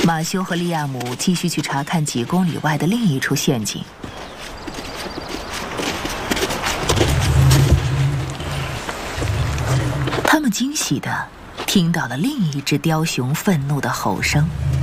马修和利亚姆继续去查看几公里外的另一处陷阱。他们惊喜地听到了另一只雕熊愤怒的吼声。